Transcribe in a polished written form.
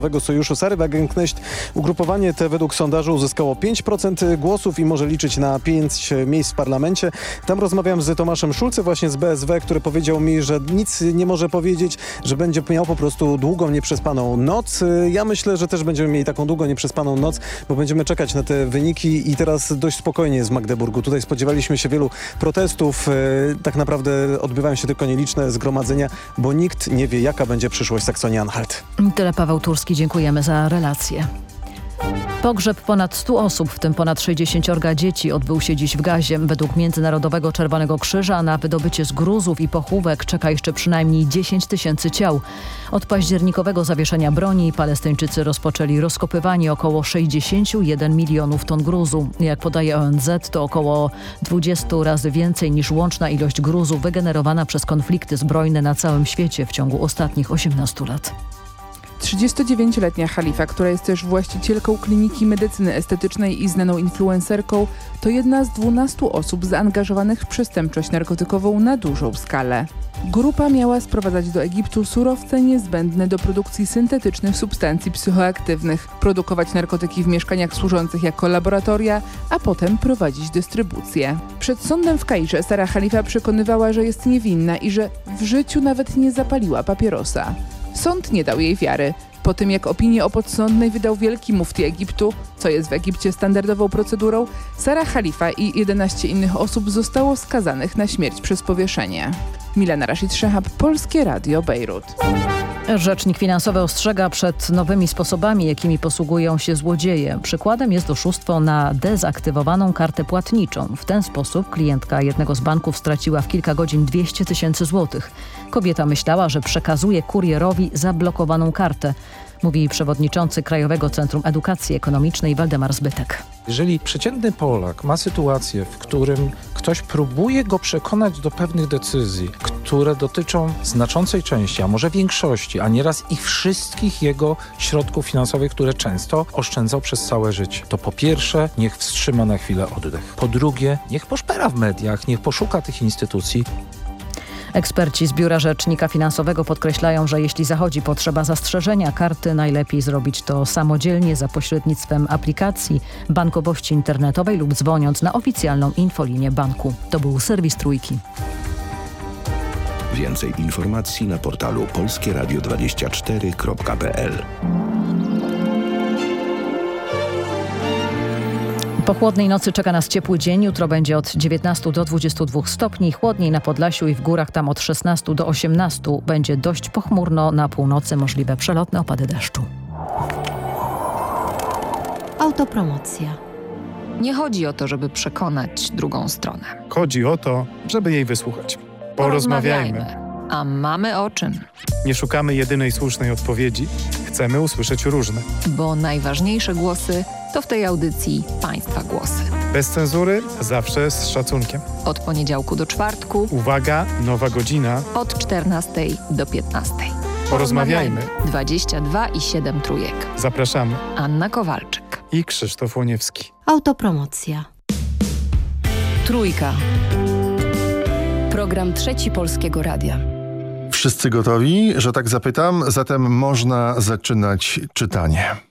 Sojuszu Sary Wagenknecht. Ugrupowanie te według sondażu uzyskało 5% głosów i może liczyć na 5 miejsc w parlamencie. Tam rozmawiam z Tomaszem Szulcem właśnie z BSW, który powiedział mi, że nic nie może powiedzieć, że będzie miał po prostu długą, nieprzespaną noc. Ja myślę, że też będziemy mieli taką długą, nieprzespaną noc, bo będziemy czekać na te wyniki i teraz dość spokojnie jest w Magdeburgu. Tutaj spodziewaliśmy się wielu protestów. Tak naprawdę odbywają się tylko nieliczne zgromadzenia, bo nikt nie wie, jaka będzie przyszłość Saksonii-Anhalt. Tyle Paweł Turski. Dziękujemy za relację. Pogrzeb ponad 100 osób, w tym ponad 60 dzieci, odbył się dziś w Gazie. Według Międzynarodowego Czerwonego Krzyża na wydobycie z gruzów i pochówek czeka jeszcze przynajmniej 10 000 ciał. Od październikowego zawieszenia broni Palestyńczycy rozpoczęli rozkopywanie około 61 milionów ton gruzu. Jak podaje ONZ, to około 20 razy więcej niż łączna ilość gruzu wygenerowana przez konflikty zbrojne na całym świecie w ciągu ostatnich 18 lat. 39-letnia Khalifa, która jest też właścicielką kliniki medycyny estetycznej i znaną influencerką, to jedna z 12 osób zaangażowanych w przestępczość narkotykową na dużą skalę. Grupa miała sprowadzać do Egiptu surowce niezbędne do produkcji syntetycznych substancji psychoaktywnych, produkować narkotyki w mieszkaniach służących jako laboratoria, a potem prowadzić dystrybucję. Przed sądem w Kairze Sara Khalifa przekonywała, że jest niewinna i że w życiu nawet nie zapaliła papierosa. Sąd nie dał jej wiary. Po tym, jak opinię o podsądnej wydał wielki mufti Egiptu, co jest w Egipcie standardową procedurą, Sara Khalifa i 11 innych osób zostało skazanych na śmierć przez powieszenie. Milena Rashid-Szehab, Polskie Radio, Bejrut. Rzecznik finansowy ostrzega przed nowymi sposobami, jakimi posługują się złodzieje. Przykładem jest oszustwo na dezaktywowaną kartę płatniczą. W ten sposób klientka jednego z banków straciła w kilka godzin 200 000 złotych. Kobieta myślała, że przekazuje kurierowi zablokowaną kartę, mówi przewodniczący Krajowego Centrum Edukacji Ekonomicznej Waldemar Zbytek. Jeżeli przeciętny Polak ma sytuację, w którym ktoś próbuje go przekonać do pewnych decyzji, które dotyczą znaczącej części, a może większości, a nieraz ich wszystkich jego środków finansowych, które często oszczędzał przez całe życie, to po pierwsze niech wstrzyma na chwilę oddech. Po drugie niech poszpera w mediach, niech poszuka tych instytucji. Eksperci z Biura Rzecznika Finansowego podkreślają, że jeśli zachodzi potrzeba zastrzeżenia karty, najlepiej zrobić to samodzielnie za pośrednictwem aplikacji, bankowości internetowej lub dzwoniąc na oficjalną infolinię banku. To był serwis Trójki. Więcej informacji na portalu polskieradio24.pl. Po chłodnej nocy czeka nas ciepły dzień. Jutro będzie od 19 do 22 stopni. Chłodniej na Podlasiu i w górach tam od 16 do 18. Będzie dość pochmurno, na północy możliwe przelotne opady deszczu. Autopromocja. Nie chodzi o to, żeby przekonać drugą stronę. Chodzi o to, żeby jej wysłuchać. Porozmawiajmy. A mamy o czym? Nie szukamy jedynej słusznej odpowiedzi. Chcemy usłyszeć różne. Bo najważniejsze głosy to w tej audycji Państwa głosy. Bez cenzury, zawsze z szacunkiem. Od poniedziałku do czwartku. Uwaga, nowa godzina. Od 14 do 15. Porozmawiajmy. 22,7 trójek. Zapraszamy. Anna Kowalczyk i Krzysztof Łoniewski. Autopromocja. Trójka. Program Trzeci Polskiego Radia. Wszyscy gotowi, że tak zapytam? Zatem można zaczynać czytanie.